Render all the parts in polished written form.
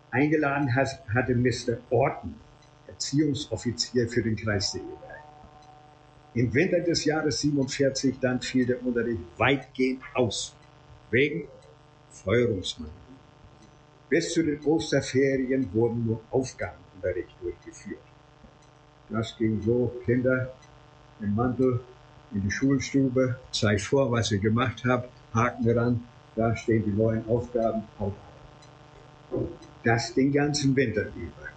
Eingeladen hatte Mr. Orton, Erziehungsoffizier für den Kreis Segeberg. Im Winter des Jahres 47 dann fiel der Unterricht weitgehend aus, wegen Feuerungsmangel. Bis zu den Osterferien wurden nur Aufgabenunterricht durchgeführt. Das ging so: Kinder im Mantel in die Schulstube, zeigt vor, was ihr gemacht habt, Haken ran, da stehen die neuen Aufgaben, auf. Das den ganzen Winter über.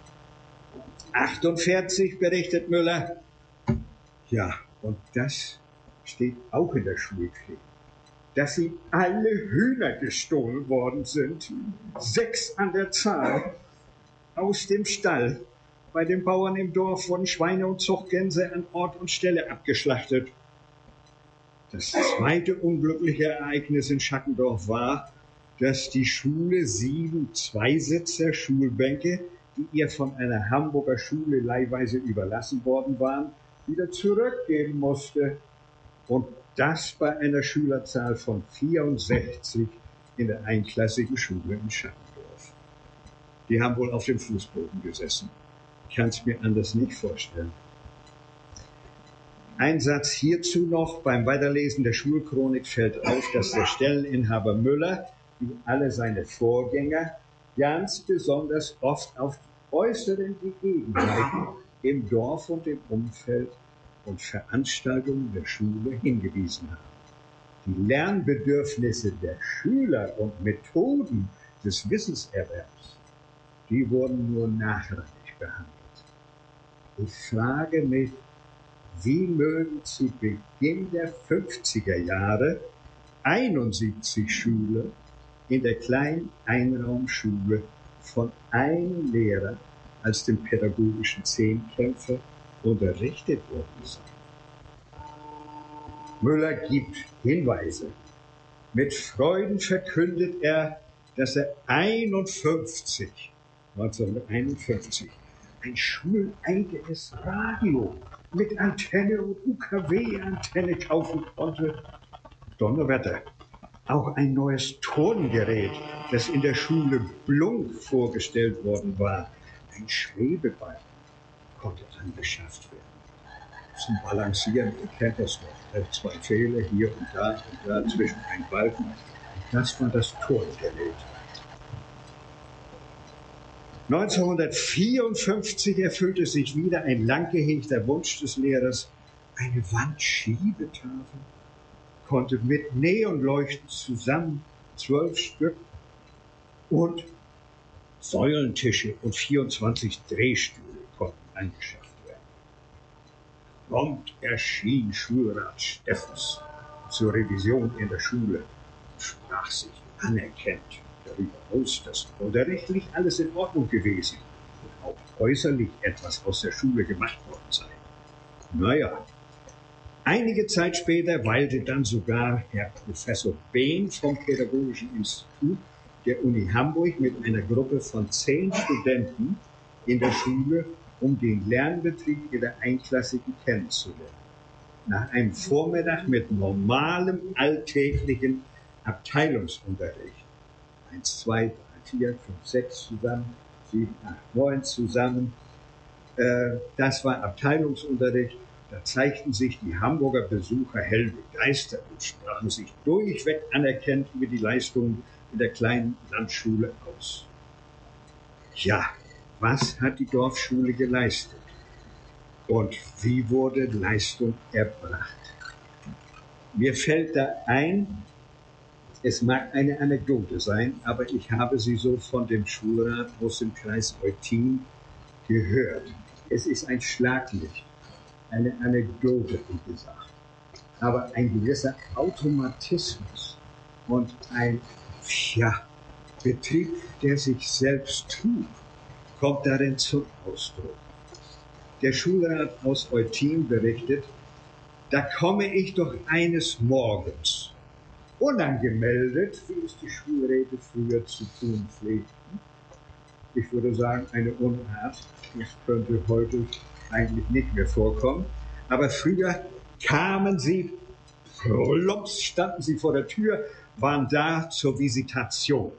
48, berichtet Müller. Ja, und das steht auch in der Schulpflicht, dass ihm alle Hühner gestohlen worden sind, 6 an der Zahl, aus dem Stall. Bei den Bauern im Dorf wurden Schweine und Zuchtgänse an Ort und Stelle abgeschlachtet. Das zweite unglückliche Ereignis in Schackendorf war, dass die Schule 7 Zweisitzer Schulbänke, die ihr von einer Hamburger Schule leihweise überlassen worden waren, wieder zurückgeben musste. Und das bei einer Schülerzahl von 64 in der einklassigen Schule in Schackendorf. Die haben wohl auf dem Fußboden gesessen. Ich kann es mir anders nicht vorstellen. Ein Satz hierzu noch: Beim Weiterlesen der Schulchronik fällt auf, dass der Stelleninhaber Müller, wie alle seine Vorgänger, ganz besonders oft auf die äußeren Gegebenheiten im Dorf und im Umfeld und Veranstaltungen der Schule hingewiesen hat. Die Lernbedürfnisse der Schüler und Methoden des Wissenserwerbs, die wurden nur nachrangig behandelt. Ich frage mich, wie mögen zu Beginn der 50er Jahre 71 Schüler in der kleinen Einraumschule von einem Lehrer als dem pädagogischen Zehnkämpfer unterrichtet worden sein. Müller gibt Hinweise. Mit Freuden verkündet er, dass er 1951 ein schuleigenes Radio mit Antenne und UKW-Antenne kaufen konnte. Donnerwetter! Auch ein neues Tongerät, das in der Schule Blunk vorgestellt worden war, ein Schwebeball, konnte angeschafft werden. Zum Balancieren, ihr kennt das noch, 2 Pfähle hier und da zwischen ein Balken. Das war das Tongerät. 1954 erfüllte sich wieder ein lang gehegter Wunsch des Lehrers. Eine Wandschiebetafel konnte mit Neonleuchten zusammen 12 Stück und Säulentische und 24 Drehstühle konnten angeschafft werden. Prompt erschien Schulrat Steffens zur Revision in der Schule und sprach sich anerkennt darüber aus, dass unterrichtlich alles in Ordnung gewesen und auch äußerlich etwas aus der Schule gemacht worden sei. Naja, einige Zeit später weilte dann sogar Herr Professor Behn vom Pädagogischen Institut der Uni Hamburg mit einer Gruppe von 10 Studenten in der Schule, um den Lernbetrieb in der Einklassigen kennenzulernen. Nach einem Vormittag mit normalem alltäglichen Abteilungsunterricht, 1, 2, 3, 4, 5, 6 zusammen, 7, 8, 9 zusammen, das war Abteilungsunterricht. Da zeigten sich die Hamburger Besucher hell begeistert und sprachen sich durchweg anerkannt über die Leistungen in der kleinen Landschule aus. Ja, was hat die Dorfschule geleistet? Und wie wurde Leistung erbracht? Mir fällt da ein, es mag eine Anekdote sein, aber ich habe sie so von dem Schulrat aus dem Kreis Eutin gehört. Es ist ein Schlaglicht, eine Anekdote, wie gesagt. Aber ein gewisser Automatismus und ein Betrieb, der sich selbst tut, kommt darin zum Ausdruck. Der Schulrat aus Eutin berichtet, da komme ich doch eines Morgens, unangemeldet, wie es die Schulräte früher zu tun pflegten. Ich würde sagen, eine Unart, das könnte heute eigentlich nicht mehr vorkommen. Aber früher kamen sie, plumps standen sie vor der Tür, waren da zur Visitation.